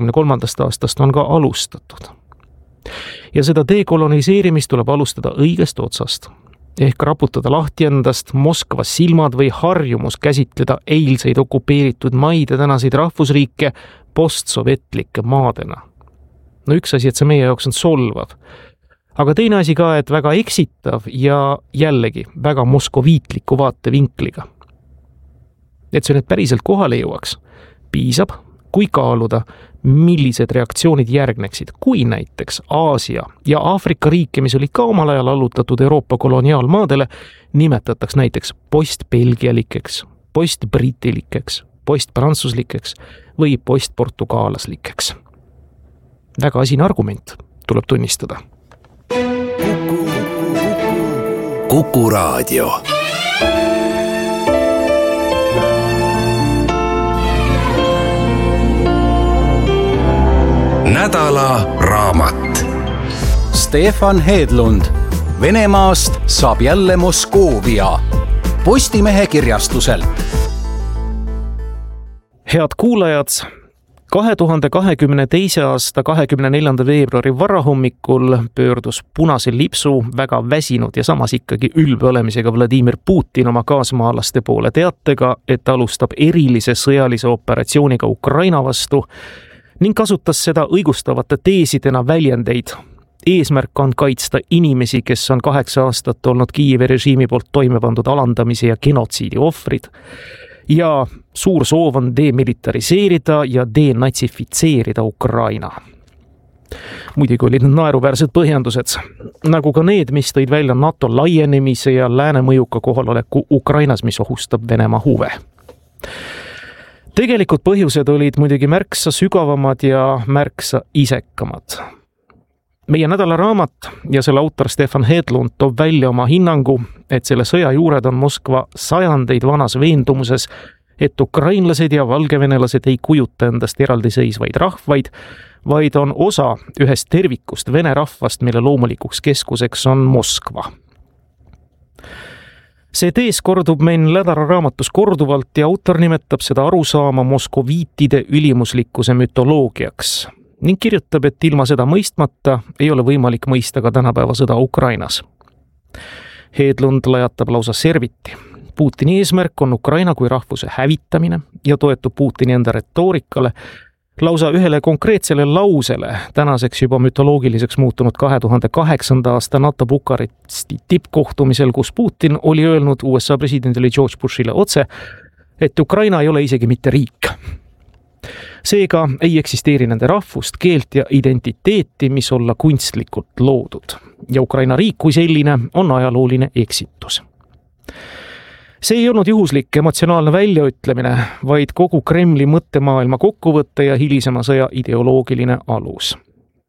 1943. aastast on ka alustatud. Ja seda dekoloniseerimist tuleb alustada õigest otsast. Ehk raputada lahti endast Moskva silmad või harjumus käsitleda eilseid okupeeritud maid ja tänaseid rahvusriike postsovetlike maadena. No üks asi, et see meie jaoks on solvav. Aga teine asi ka, et väga eksitav ja jällegi väga moskoviitliku vaatevinkliga. Et see nüüd päriselt kohale jõuaks, piisab, kui kaaluda, millised reaktsioonid järgneksid, kui näiteks Aasia ja Aafrika riike, mis olid ka omal ajal allutatud Euroopa koloniaalmaadele, nimetataks näiteks postbelgialikeks, postbritilikeks, postprantsuslikeks või postportugaalaslikeks. Väga asine argument, tuleb tunnistada. Kuku Raadio. Nädala raamat. Stefan Hedlund. Venemaast saab jälle Moskoovia. Postimehe kirjastuselt. Head kuulajad, 2022. aasta 24. veebruari varahommikul pöördus punase lipsu väga väsinud ja samas ikkagi ülbe olemisega Vladimir Putin oma kaasmaalaste poole teatega, et alustab erilise sõjalise operatsiooniga Ukraina vastu ning kasutas seda õigustavate teesidena väljendeid. Eesmärk on kaitsta inimesi, kes on 8 aastat olnud Kiievi režiimi poolt toime pandud alandamise ja genotsiidi ohvrid. Ja suur soov on demilitariseerida ja denatsifitseerida Ukraina. Muidugi olid need naeruväärsed põhjendused, nagu ka need, mis tõid välja NATO laienemise ja lääne mõjuka kohaloleku Ukrainas, mis ohustab Venemaa huve. Tegelikult põhjused olid muidugi märksa sügavamad ja märksa isekamad. Meie nädala raamat ja selle autor Stefan Hedlund toob välja oma hinnangu, et selle sõja juured on Moskva sajandeid vanas veendumuses, et ukrainlased ja valgevenelased ei kujuta endast eraldiseisvaid rahvaid, vaid on osa ühest tervikust vene rahvast, mille loomulikuks keskuseks on Moskva. See tees kordub meil nädala raamatus korduvalt ja autor nimetab seda arusaama moskoviitide ülimuslikkuse mütoloogiaks ning kirjutab, et ilma seda mõistmata ei ole võimalik mõista ka tänapäeva sõda Ukrainas. Hedlund lajatab lausa serviti. Putini eesmärk on Ukraina kui rahvuse hävitamine ja toetub Putini enda retoorikale, lausa ühele konkreetsele lausele, tänaseks juba mütoloogiliseks muutunud 2008. aasta NATO Bukaresti tippkohtumisel, kus Putin oli öelnud USA presidendile George Bushile otse, et Ukraina ei ole isegi mitte riik. Seega ei eksisteeri nende rahvust, keelt ja identiteeti, mis olla kunstlikult loodud. Ja Ukraina riik kui selline on ajalooline eksitus. See ei olnud juhuslik emotsionaalne väljaütlemine, vaid kogu Kremli mõttemaailma kokkuvõtte ja hilisema sõja ideoloogiline alus.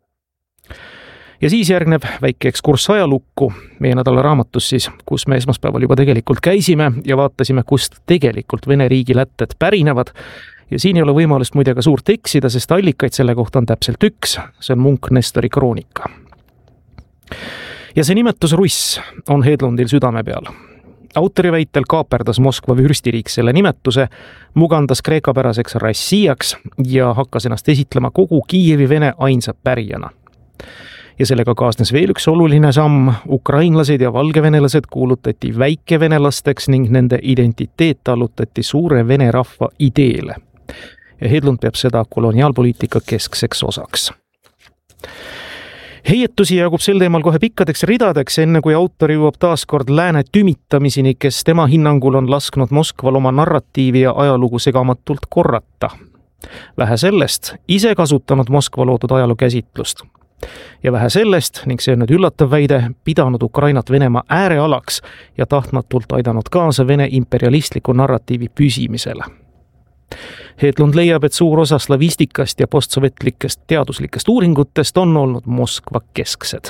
Ja siis järgneb väike ekskurss ajalukku meie nädala raamatus siis, kus me esmaspäeval juba tegelikult käisime ja vaatasime, kust tegelikult Vene riigi lätted pärinevad. Ja siin ei ole võimalust muidega suurt eksida, sest allikaid selle kohta on täpselt üks, see on Munk Nestori kroonika. Ja see nimetus Russ on Hedlundil südame peal. Autori väitel kaaperdas Moskva vürstiriik selle nimetuse, mugandas kreekapäraseks Rassiaks ja hakkas ennast esitlema kogu Kiievi Vene ainsa pärijana. Ja sellega kaasnes veel üks oluline samm, ukrainlased ja valgevenelased kuulutati väikevenelasteks ning nende identiteet allutati suure vene rahva ideele. Ja Hedlund peab seda koloniaalpoliitika keskseks osaks. Heietusi jagub sel teemal kohe pikkadeks ridadeks, enne kui autor jõuab taaskord lääne tümitamiseni, kes tema hinnangul on lasknud Moskval oma narratiivi ja ajalugu segamatult korrata. Vähe sellest, ise kasutanud Moskva loodud ajaloo käsitlust. Ja vähe sellest, ning see on nüüd üllatav väide, pidanud Ukrainat Venemaa äärealaks ja tahtmatult aidanud kaasa Vene imperialistliku narratiivi püsimisele. Hedlund leiab, et suur osa slavistikast ja postsovetlikest teaduslikest uuringutest on olnud Moskva kesksed.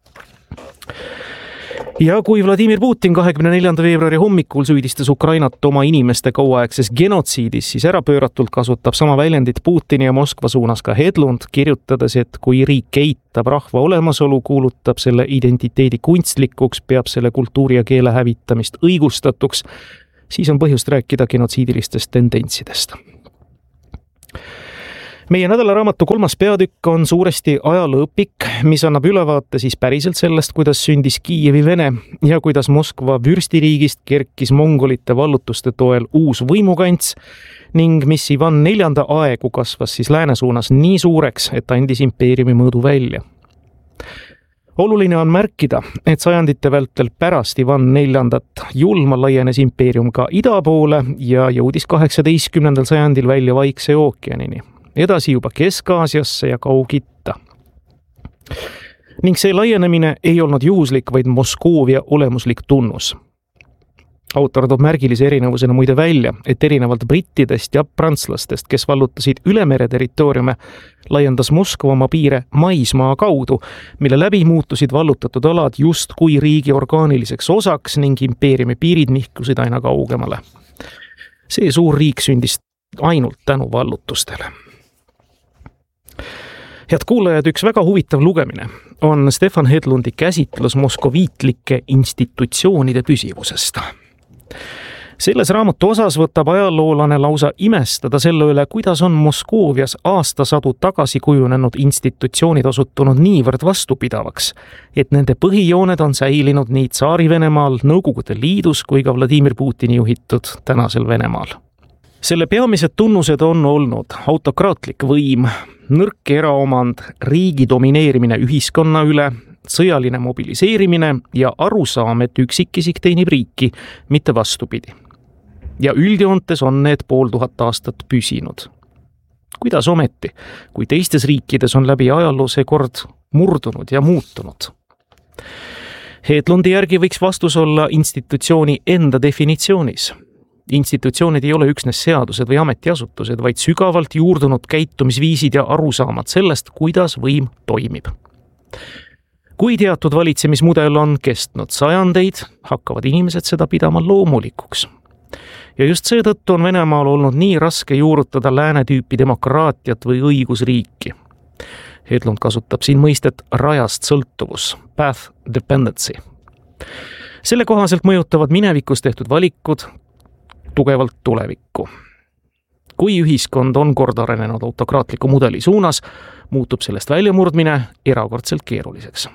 Ja kui Vladimir Putin 24. veebruari hommikul süüdistas Ukrainat oma inimeste kauaaegses genotsiidis, siis ärapööratult kasutab sama väljendit Putini ja Moskva suunas ka Hedlund, kirjutades, et kui riik eitab rahva olemasolu, kuulutab selle identiteedi kunstlikuks, peab selle kultuuri ja keele hävitamist õigustatuks, siis on põhjust rääkida genotsiidilistest tendentsidest. Meie nädalaraamatu 3. peatükk on suuresti ajalooõpik, mis annab ülevaate siis päriselt sellest, kuidas sündis Kiievi Vene ja kuidas Moskva vürstiriigist kerkis mongolite vallutuste toel uus võimukants ning mis Ivan IV aegu kasvas siis lääne suunas nii suureks, et andis impeeriumi mõõdu välja. Oluline on märkida, et sajandite vältel pärast Ivan IV julma laienes impeerium ka ida poole ja jõudis 18. sajandil välja Vaikse ookeanini. Edasi juba Kesk-Aasiasse ja Kaug-Itta. Ning see laienemine ei olnud juhuslik, vaid Moskoovia olemuslik tunnus. Autor toob märgilise erinevusena muide välja, et erinevalt brittidest ja prantslastest, kes vallutasid üle mere territooriume, laiendas Moskva oma piire maismaa kaudu, mille läbi muutusid vallutatud alad just kui riigi orgaaniliseks osaks ning impeeriumi piirid nihkusid aina kaugemale. See suur riik sündis ainult tänu vallutustele. Head kuulajad, üks väga huvitav lugemine on Stefan Hedlundi käsitlus moskoviitlike institutsioonide püsivusest. Selles raamatu osas võtab ajaloolane lausa imestada selle üle, kuidas on Moskoovias aastasadu tagasi kujunenud institutsioonid osutunud niivõrd vastupidavaks, et nende põhijooned on säilinud nii Tsaari-Venemaal, Nõukogude Liidus kui ka Vladimir Putini juhitud tänasel Venemaal. Selle peamised tunnused on olnud autokraatlik võim, nõrk eraomand, riigi domineerimine ühiskonna üle, sõjaline mobiliseerimine ja arusaam, et üksikisik teenib riiki, mitte vastupidi. Ja üldjoontes on need 500 aastat püsinud. Kuidas ometi, kui teistes riikides on läbi ajaloo see kord murdunud ja muutunud? Hedlundi järgi võiks vastus olla institutsiooni enda definitsioonis. Institutsioonid ei ole üksnes seadused või ametiasutused, vaid sügavalt juurdunud käitumisviisid ja arusaamad sellest, kuidas võim toimib. Kui teatud valitsemismudel on kestnud sajandeid, hakkavad inimesed seda pidama loomulikuks. Ja just seetõttu on Venemaal olnud nii raske juurutada lääne tüüpi demokraatiat või õigusriiki. Hedlund kasutab siin mõistet rajast sõltuvus, path dependency. Selle kohaselt mõjutavad minevikus tehtud valikud tugevalt tulevikku. Kui ühiskond on kord arenenud autokraatliku mudeli suunas, muutub sellest väljamurdmine erakordselt keeruliseks.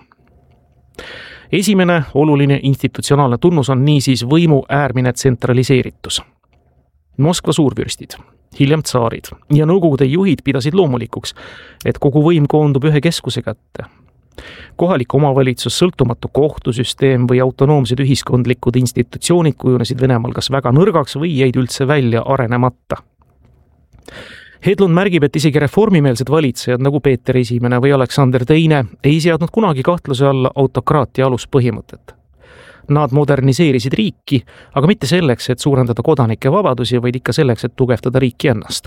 Esimene oluline institutsionaalne tunnus on niisiis võimu äärmine tsentraliseeritus. Moskva suurvürstid, hiljem tsaarid ja nõukogude juhid pidasid loomulikuks, et kogu võim koondub ühe keskuse kätte. Kohalik omavalitsus, sõltumatu kohtusüsteem või autonoomsed ühiskondlikud institutsioonid kujunesid Venemaal kas väga nõrgaks või jäid üldse välja arenemata. Hedlund märgib, et isegi reformimeelsed valitsejad nagu Peeter I või Aleksander II ei seadnud kunagi kahtluse alla autokraatia aluspõhimõtet. Nad moderniseerisid riiki, aga mitte selleks, et suurendada kodanike vabadusi, vaid ikka selleks, et tugevdada riiki ennast.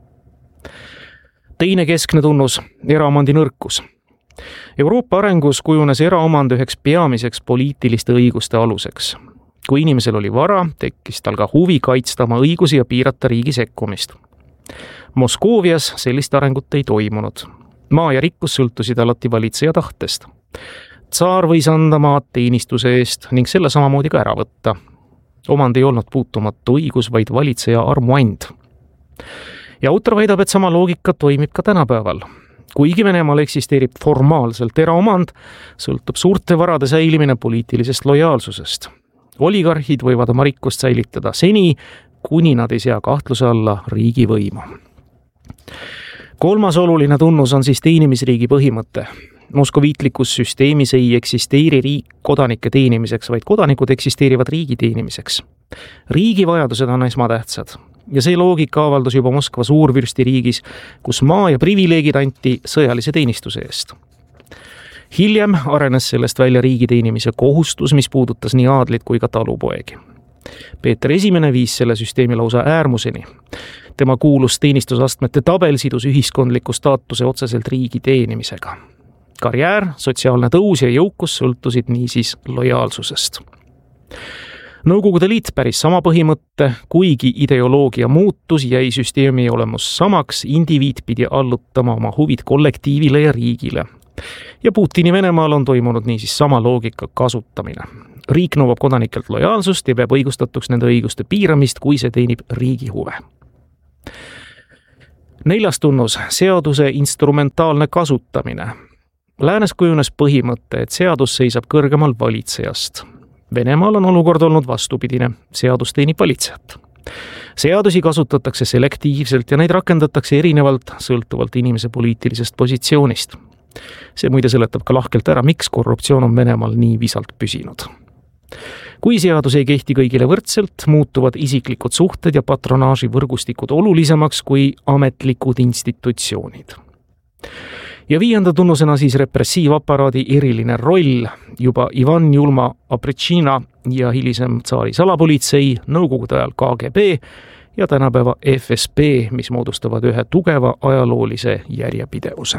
Teine keskne tunnus, eraomandi nõrkus. Euroopa arengus kujunes eraomand üheks peamiseks poliitiliste õiguste aluseks. Kui inimesel oli vara, tekkis tal ka huvi kaitsta oma õigusi ja piirata riigi sekkumist. Moskoovias sellist arengut ei toimunud. Maa ja rikkus sõltusid alati valitseja tahtest. Tsaar võis anda maad teenistuse eest ning selle samamoodi ka ära võtta. Omand ei olnud puutumatu õigus, vaid valitseja armuand. Ja autor väidab, et sama loogika toimib ka tänapäeval. Kuigi Venemaal eksisteerib formaalselt eraomand, sõltub suurte varade säilimine poliitilisest lojaalsusest. Oligarhid võivad oma rikkust säilitada seni, kuni nad ei sea kahtluse alla riigi võimu. Kolmas oluline tunnus on siis teenimisriigi põhimõte. Moskoviitlikus süsteemis ei eksisteeri riik kodanike teenimiseks, vaid kodanikud eksisteerivad riigi teenimiseks. Riigi vajadused on esmatähtsad. Ja see loogika avaldus juba Moskva suurvürstiriigis, kus maa ja privileegid anti sõjalise teenistuse eest. Hiljem arenes sellest välja riigi teenimise kohustus, mis puudutas nii aadlit kui ka talupoegi. Peeter I viis selle süsteemi lausa äärmuseni. Tema kuulus teenistusastmete tabel sidus ühiskondliku staatuse otseselt riigi teenimisega. Karjäär, sotsiaalne tõus ja jõukus sõltusid niisiis lojaalsusest. Nõukogude Liit päris sama põhimõtte, kuigi ideoloogia muutus, jäi süsteemi olemus samaks, indiviid pidi allutama oma huvid kollektiivile ja riigile. Ja Putini Venemaal on toimunud niisiis sama loogika kasutamine. Riik nõuab kodanikelt lojaalsust ja peab õigustatuks nende õiguste piiramist, kui see teenib riigi huve. 4. tunnus, seaduse instrumentaalne kasutamine. Läänes kujunes põhimõte, et seadus seisab kõrgemal valitsejast. Venemaal on olukord olnud vastupidine, seadus teenib valitsejat. Seadusi kasutatakse selektiivselt ja neid rakendatakse erinevalt, sõltuvalt inimese poliitilisest positsioonist. See muide seletab ka lahkelt ära, miks korruptsioon on Venemaal nii visalt püsinud. Kui seadus ei kehti kõigile võrdselt, muutuvad isiklikud suhted ja patronaaži võrgustikud olulisemaks kui ametlikud institutsioonid. Ja 5. tunnusena siis repressiivaparaadi eriline roll, juba Ivan Julma Apritšina ja hilisem tsaari salapolitsei, nõukogude ajal KGB ja tänapäeva FSB, mis moodustavad ühe tugeva ajaloolise järjepidevuse.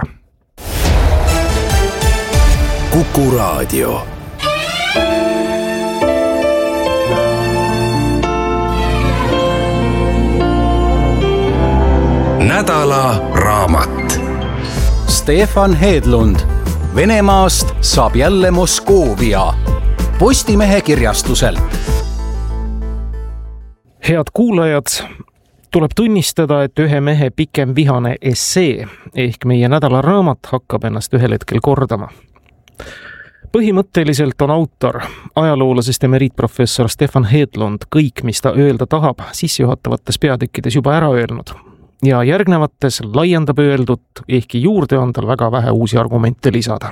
Kuku Raadio. Nädala raamat. Stefan Hedlund. Venemaast saab jälle Moskoovia. Postimehe kirjastuselt. Head kuulajad, tuleb tunnistada, et ühe mehe pikem vihane essee ehk meie nädala raamat hakkab ennast ühel hetkel kordama. Põhimõtteliselt on autor, ajaloolasest emeriitprofessor Stefan Hedlund kõik, mis ta öelda tahab, sissejuhatavates peatükkides juba ära öelnud. Ja järgnevates laiendab öeldut, ehkki juurde on tal väga vähe uusi argumente lisada.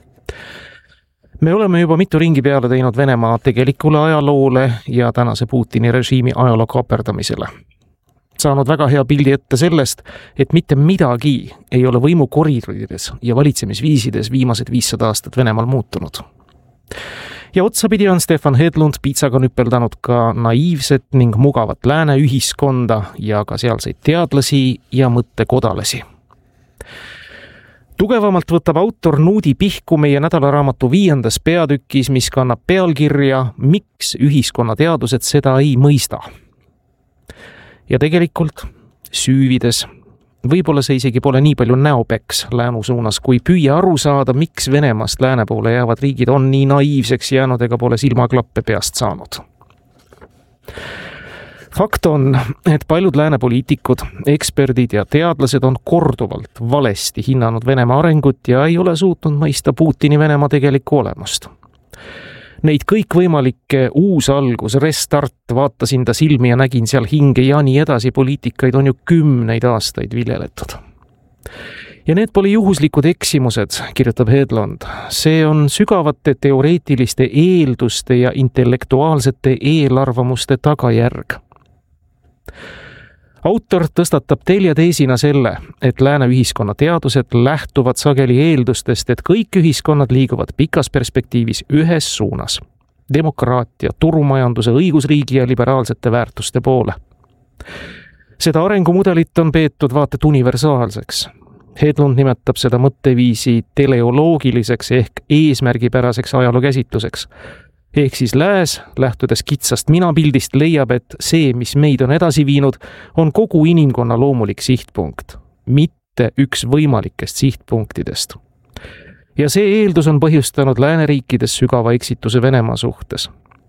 Me oleme juba mitu ringi peale teinud Venemaa tegelikule ajaloole ja tänase Putini režiimi ajaloo kaaperdamisele. Saanud väga hea pildi ette sellest, et mitte midagi ei ole võimu koridorides ja valitsemisviisides viimased 500 aastat Venemaal muutunud. Ja otsapidi on Stefan Hedlund piitsaga nüpeldanud ka naiivset ning mugavat lääne ühiskonda ja ka sealseid teadlasi ja mõttekodalasi. Tugevamalt võtab autor nuudi pihku meie nädalaraamatu 5. peatükis, mis kannab pealkirja Miks ühiskonnateadused seda ei mõista. Ja tegelikult süüvides, võib-olla see isegi pole nii palju näopeks läänu suunas, kui püüa aru saada, miks Venemaast lääne poole jäävad riigid on nii naiivseks jäänud ega pole silmaklappe peast saanud. Fakt on, et paljud lääne poliitikud, eksperdid ja teadlased on korduvalt valesti hinnanud Venemaa arengut ja ei ole suutnud mõista Putini Venemaa tegelikku olemust. Neid kõikvõimalikke uusalgus, restart, vaatasin ta silmi ja nägin seal hinge ja nii edasi poliitikaid on ju 10 aastaid viljeletud. Ja need pole juhuslikud eksimused, kirjutab Hedlund. See on sügavate teoreetiliste eelduste ja intellektuaalsete eelarvamuste tagajärg. Autor tõstatab teljeteesina selle, et lääne ühiskonna teadused lähtuvad sageli eeldustest, et kõik ühiskonnad liiguvad pikas perspektiivis ühes suunas. Demokraatia, turumajanduse, õigusriigi ja liberaalsete väärtuste poole. Seda arengumudelit on peetud vaatet universaalseks. Hedlund nimetab seda mõtteviisi teleoloogiliseks ehk eesmärgipäraseks ajalookäsitluseks. Ehk siis lääs, lähtudes kitsast minapildist, leiab, et see, mis meid on edasi viinud, on kogu inimkonna loomulik sihtpunkt, mitte üks võimalikest sihtpunktidest. Ja see eeldus on põhjustanud lääneriikides sügava eksituse Venemaa suhtes.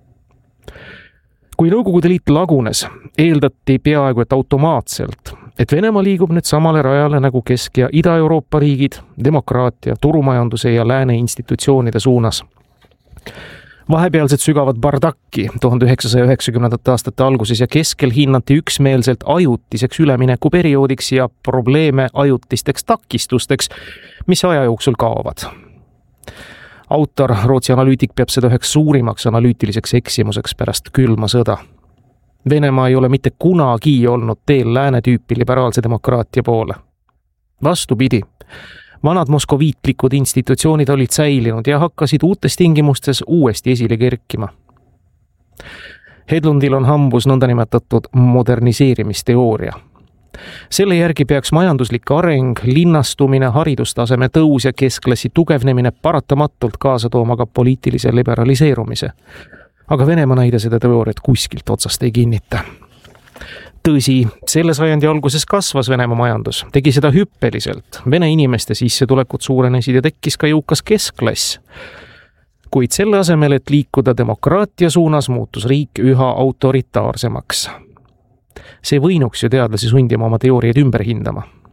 Kui Nõukogude Liit lagunes, eeldati peaaegu et automaatselt, et Venemaa liigub nüüd samale rajale nagu Kesk- ja Ida-Euroopa riigid, demokraatia, turumajanduse ja lääne institutsioonide suunas. Vahepealsed sügavad bardakki 1990. aastate alguses ja keskel hinnati üksmeelselt ajutiseks üleminekuperioodiks ja probleeme ajutisteks takistusteks, mis aja jooksul kaovad. Autor, Rootsi analüütik, peab seda üheks suurimaks analüütiliseks eksimuseks pärast külma sõda. Venemaa ei ole mitte kunagi olnud teel lääne tüüpi liberaalse demokraatia poole. Vastupidi, vanad moskoviitlikud institutsioonid olid säilinud ja hakkasid uutes tingimustes uuesti esile kerkima. Hedlundil on hambus nõndanimetatud moderniseerimisteooria. Selle järgi peaks majanduslik areng, linnastumine, haridustaseme tõus ja keskklassi tugevnemine paratamatult kaasa tooma ka poliitilise liberaliseerumise. Aga Venemaa näide seda teooriat kuskilt otsast ei kinnita. Tõsi, selle sajandi alguses kasvas Venemaa majandus, tegi seda hüppeliselt. Vene inimeste sissetulekud suurenesid ja tekkis ka jõukas keskklass. Kuid selle asemel, et liikuda demokraatia suunas, muutus riik üha autoritaarsemaks. See võinuks ju teadlasi sundima oma teooriaid ümber hindama.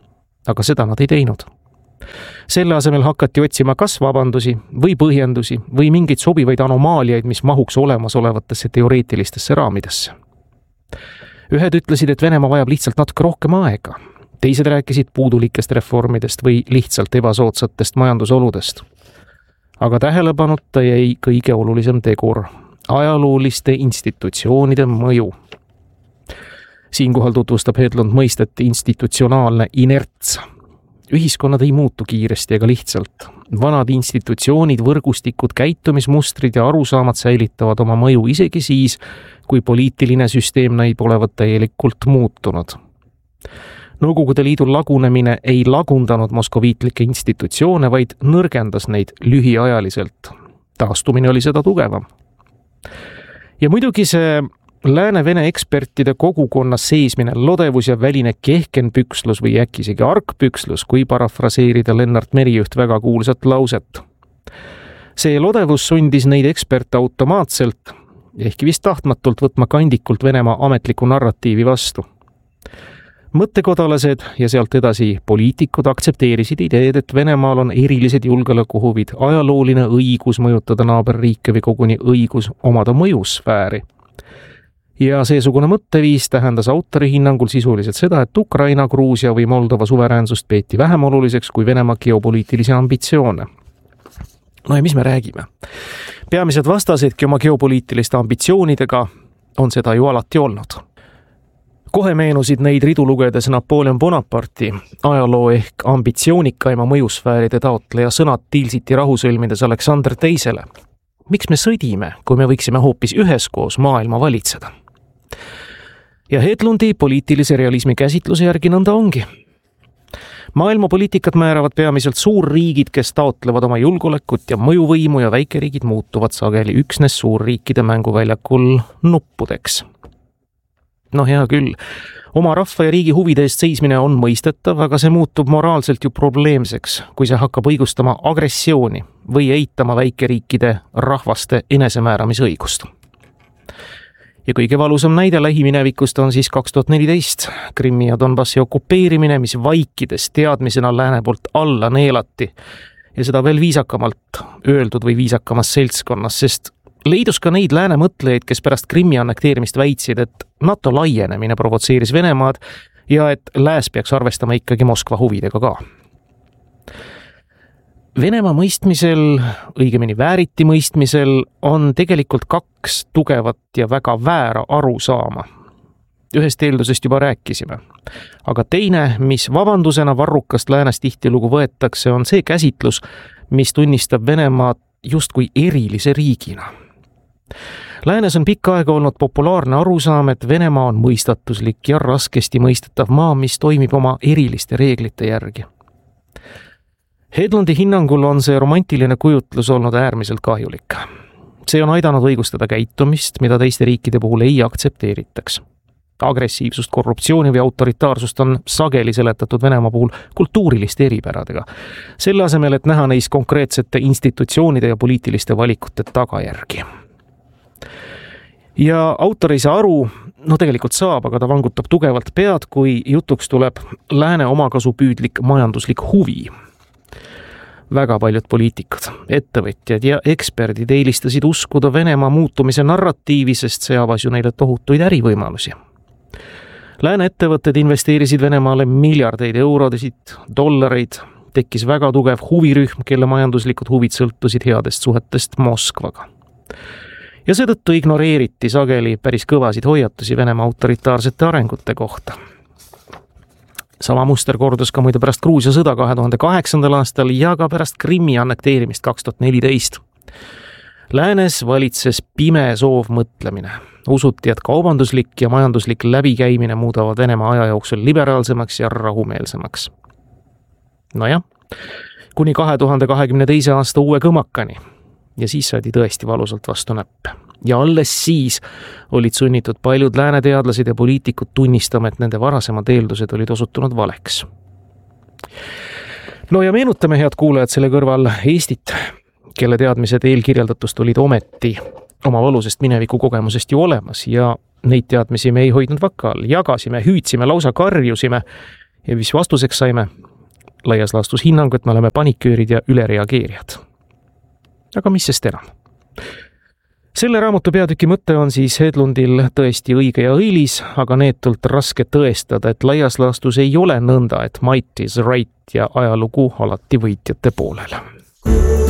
aga seda nad ei teinud. Selle asemel hakati otsima kas vabandusi või põhjendusi või mingeid sobivaid anomaaliaid, mis mahuks olemasolevatesse teoreetilistesse raamidesse. Ühed ütlesid, et Venemaa vajab lihtsalt natuke rohkem aega. Teised rääkisid puudulikest reformidest või lihtsalt ebasoodsatest majandusoludest. Aga tähelepanuta jäi kõige olulisem tegur: ajalooliste institutsioonide mõju. Siinkohal tutvustab Hedlund mõistet institutsionaalne inerts. Ühiskonnad ei muutu kiiresti ega lihtsalt. Vanad institutsioonid, võrgustikud, käitumismustrid ja arusaamad säilitavad oma mõju isegi siis, kui poliitiline süsteem näib olevat täielikult muutunud. Nõukogude Liidu lagunemine ei lagundanud moskoviitlikke institutsioone, vaid nõrgendas neid lühiajaliselt. Taastumine oli seda tugevam. Ja muidugi see Lääne-Vene ekspertide kogukonna seesmine lodevus ja väline kehkenpükslus või äkki isegi argpükslus, kui parafraseerida Lennart Merijuht väga kuulsat lauset. See lodevus sundis neid eksperte automaatselt, ehkki vist tahtmatult võtma kandikult Venemaa ametliku narratiivi vastu. Mõttekodalased ja sealt edasi poliitikud aktsepteerisid ideed, et Venemaal on erilised julgeolekuhuvid, ajalooline õigus mõjutada naaberriike või koguni õigus omada mõjusfääri. Ja seesugune mõtteviis tähendas autori hinnangul sisuliselt seda, et Ukraina, Gruusia või Moldova suveräänsust peeti vähem oluliseks kui Venemaa geopoliitilisi ambitsioone. No ja mis me räägime? Peamised vastasedki oma geopoliitiliste ambitsioonidega on seda ju alati olnud. Kohe meenusid neid ridu lugedes Napoleon Bonaparte'i ajaloo ehk ambitsioonikaima mõjusfääride taotleja sõnad Tilsiti rahu sõlmides Aleksander Teisele. Miks me sõdime, kui me võiksime hoopis üheskoos maailma valitseda? Ja Hedlundi poliitilise realismi käsitluse järgi nõnda ongi. Maailmapoliitikat määravad peamiselt suurriigid, kes taotlevad oma julgeolekut ja mõjuvõimu, ja väikeriigid muutuvad sageli üksnes suurriikide mänguväljakul nuppudeks. No hea küll, oma rahva ja riigi huvide eest seismine on mõistetav, aga see muutub moraalselt ju probleemseks, kui see hakkab õigustama agressiooni või eitama väikeriikide rahvaste enesemääramisõigust. Ja kõige valusam näide lähiminevikust on siis 2014 Krimmi ja Donbassi okupeerimine, mis vaikides teadmisena lääne poolt alla neelati, ja seda veel viisakamalt öeldud või viisakamas seltskonnas, sest leidus ka neid lääne mõtlejaid, kes pärast Krimmi annekteerimist väitsid, et NATO laienemine provotseeris Venemaad ja et lääs peaks arvestama ikkagi Moskva huvidega ka. Venemaa mõistmisel, õigemini vääriti mõistmisel, on tegelikult kaks tugevat ja väga väära arusaama. Ühest eeldusest juba rääkisime. Aga teine, mis vabandusena varrukast läänes tihtilugu võetakse, on see käsitlus, mis tunnistab Venemaad justkui erilise riigina. Läänes on pikka aega olnud populaarne arusaam, et Venemaa on mõistatuslik ja raskesti mõistetav maa, mis toimib oma eriliste reeglite järgi. Hedlundi hinnangul on see romantiline kujutlus olnud äärmiselt kahjulik. See on aidanud õigustada käitumist, mida teiste riikide puhul ei aktsepteeritaks. Agressiivsust, korruptsiooni või autoritaarsust on sageli seletatud Venemaa puhul kultuuriliste eripäradega. Selle asemel, et näha neis konkreetsete institutsioonide ja poliitiliste valikute tagajärgi. Ja autor ei saa aru, tegelikult saab, aga ta vangutab tugevalt pead, kui jutuks tuleb lääne omakasupüüdlik majanduslik huvi. Väga paljud poliitikud, ettevõtjad ja eksperdid eelistasid uskuda Venemaa muutumise narratiivi, sest see avas ju neile tohutuid ärivõimalusi. Lääne ettevõtted investeerisid Venemaale miljardeid eurodesid, dollareid, tekkis väga tugev huvirühm, kelle majanduslikud huvid sõltusid headest suhetest Moskvaga. Ja seetõttu ignoreeriti sageli päris kõvasid hoiatusi Venemaa autoritaarsete arengute kohta. Sama muster kordus ka muide pärast Gruusia sõda 2008. aastal ja ka pärast Krimmi annekteerimist 2014. Läänes valitses pime soov mõtlemine. Usuti, et kaubanduslik ja majanduslik läbikäimine muudavad Venemaa aja jooksul liberaalsemaks ja rahumeelsemaks. Nojah, kuni 2022. aasta uue kõmakani. Ja siis saadi tõesti valusalt vastu näppe. Ja alles siis olid sunnitud paljud lääne teadlased ja poliitikud tunnistama, et nende varasemad eeldused olid osutunud valeks. No ja meenutame, head kuulajad, selle kõrval Eestit, kelle teadmised eelkirjeldatust olid ometi oma valusest mineviku kogemusest ju olemas ja neid teadmisi me ei hoidnud vaka all, jagasime, hüüdsime, lausa karjusime ja mis vastuseks saime? laias laastus hinnangu, et me oleme paniköörid ja ülereageerijad. Aga mis sest enam? Selle raamatu peatüki mõte on siis Hedlundil tõesti õige ja õilis, aga neetult raske tõestada, et laias laastus ei ole nõnda, et might is right ja ajalugu alati võitjate poolel.